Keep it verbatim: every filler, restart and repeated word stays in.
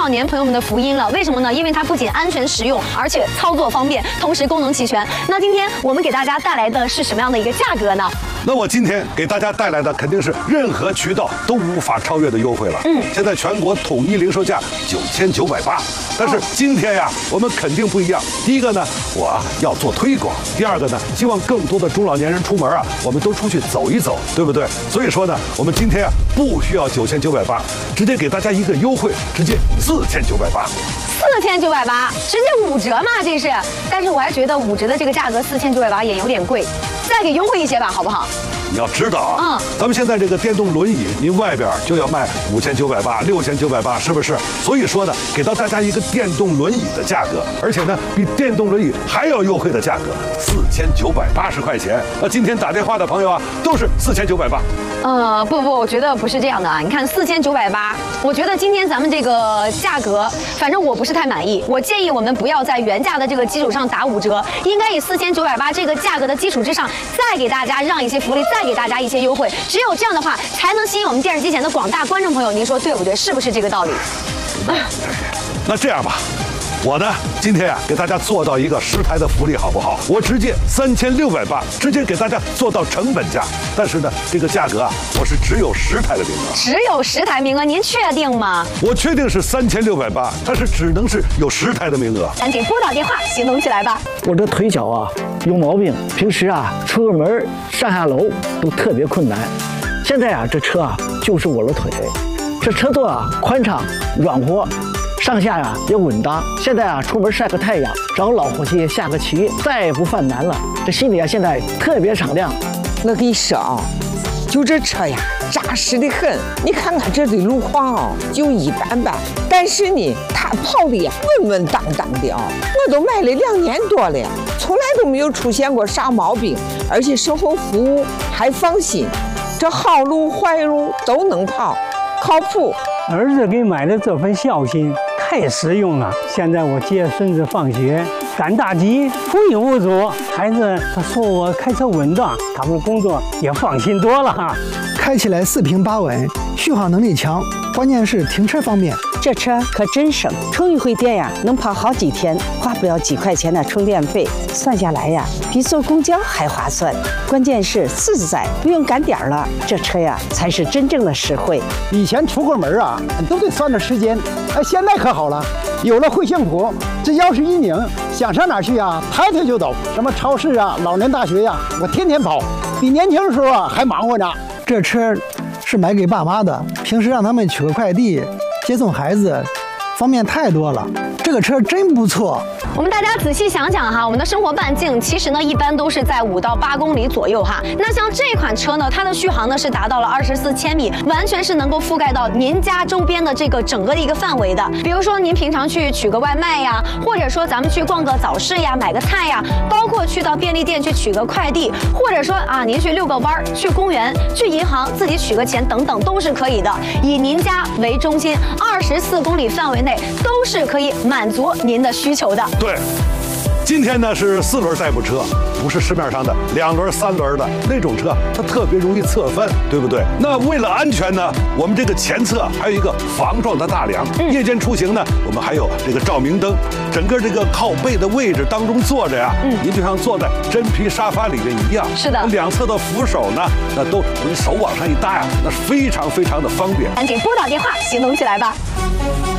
老年朋友们的福音了。为什么呢？因为它不仅安全实用，而且操作方便，同时功能齐全。那今天我们给大家带来的是什么样的一个价格呢？ 那我今天给大家带来的肯定是任何渠道都无法超越的优惠了。嗯，现在全国统一零售价九千九百八，但是今天呀，我们肯定不一样。第一个呢，我要做推广；第二个呢，希望更多的中老年人出门啊，我们都出去走一走，对不对？所以说呢，我们今天啊不需要九千九百八，直接给大家一个优惠，直接四千九百八。 四千九百八，直接五折嘛，这是。但是我还觉得五折的这个价格四千九百八也有点贵，再给优惠一些吧，好不好？ 你要知道啊， 嗯， 咱们现在这个电动轮椅，您外边就要卖五千九百八、六千九百八，是不是？所以说呢，给到大家一个电动轮椅的价格，而且呢，比电动轮椅还要优惠的价格，四千九百八十块钱。那今天打电话的朋友啊，都是四千九百八。 呃，不不，我觉得不是这样的啊。你看四千九百八，我觉得今天咱们这个价格，反正我不是太满意。我建议我们不要在原价的这个基础上打五折，应该以四千九百八这个价格的基础之上，再给大家让一些福利，再给大家一些优惠。只有这样的话，才能吸引我们电视机前的广大观众朋友。您说对不对？是不是这个道理？ 那这样吧。我呢，今天啊，给大家做到一个十台的福利，好不好？我直接三千六百八，直接给大家做到成本价。但是呢，这个价格啊，我是只有十台的名额， 只有十台名额，您确定吗？ 我确定是三千六百八，但是只能是有十台的名额。 赶紧拨打电话，行动起来吧！ 我这腿脚啊有毛病，平时啊出个门上下楼都特别困难。现在啊，这车啊就是我的腿，这车座啊宽敞软和。上下呀、啊、也稳当，现在啊出门晒个太阳，找老伙计下个棋，再也不犯难了。这心里啊现在特别敞亮。 我跟你说啊，就这车呀扎实的很，你看看这的路况啊就一般般，但是呢它跑的呀稳稳当当的啊，我都买了两年多了，从来都没有出现过啥毛病，而且售后服务还放心，这好路坏路都能跑，靠谱。 儿子给买的这份孝心太实用了。现在我接孙子放学，赶大集无影无阻。孩子他说我开车稳当，他们工作也放心多了哈。 开起来四平八稳，续航能力强，关键是停车方便。 这车可真省，充一回电呀，能跑好几天，花不了几块钱的充电费，算下来呀，比坐公交还划算。关键是自在，不用赶点儿了，这车呀才是真正的实惠。 以前出个门啊，都得算着时间，哎，现在可好了，有了惠幸图，只要是一拧，想上哪儿去啊，抬腿就走。什么超市啊、老年大学呀、啊，我天天跑，比年轻的时候啊还忙活呢。这车是买给爸妈的，平时让他们取个快递、接送孩子，方便太多了。这个车真不错。 我们大家仔细想想哈，我们的生活半径其实呢一般都是在五到八公里左右哈。那像这款车呢，它的续航呢是达到了二十四千米，完全是能够覆盖到您家周边的这个整个的一个范围的。比如说您平常去取个外卖呀，或者说咱们去逛个早市呀，买个菜呀，包括去到便利店去取个快递，或者说啊您去遛个弯儿，去公园、去银行自己取个钱等等都是可以的。以您家为中心，二十四公里范围内都是可以满足您的需求的。 对，今天呢是四轮代步车，不是市面上的两轮、三轮的那种车，它特别容易侧翻，对不对？那为了安全呢，我们这个前侧还有一个防撞的大梁。嗯、夜间出行呢，我们还有这个照明灯。整个这个靠背的位置当中坐着呀，嗯，您就像坐在真皮沙发里面一样。 是的， 两侧的扶手呢，那都你手往上一搭呀，那非常非常的方便。 赶紧拨打电话，行动起来吧。